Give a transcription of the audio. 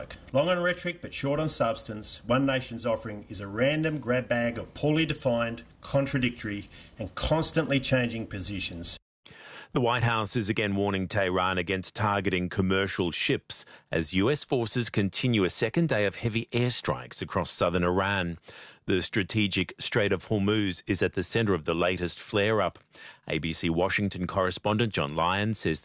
smoke. Long on rhetoric but short on substance, One Nation's offering is a random grab bag of poorly defined, contradictory and constantly changing positions. The White House is again warning Tehran against targeting commercial ships as US forces continue a second day of heavy airstrikes across southern Iran. The strategic Strait of Hormuz is at the centre of the latest flare-up. ABC Washington correspondent John Lyons says